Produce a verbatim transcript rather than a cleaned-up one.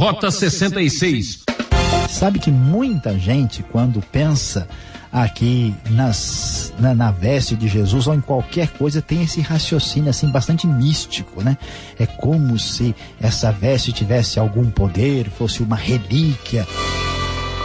Rota sessenta e seis. Sabe que muita gente, quando pensa aqui nas, na, na veste de Jesus ou em qualquer coisa, tem esse raciocínio assim bastante místico, né? É como se essa veste tivesse algum poder, fosse uma relíquia.